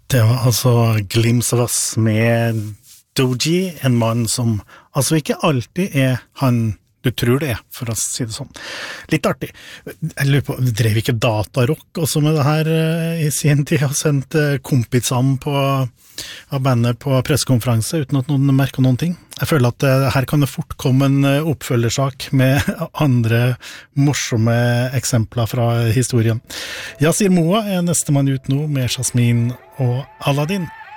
Det var altså Glimpse of Us med Doji, en mann som altså ikke alltid han du tror det for å si det sånn. Litt artig. Jeg lurer på, drev ikke datarock også med det her i sin tid, og sendte kompisene av bandet på pressekonferanse uten at noen merker noen ting. Jeg føler at her kan det fort komme en oppfølgersak med andre morsomme eksempler fra historien. Yasir Moa neste mann ut nå med Jasmine og Aladdin.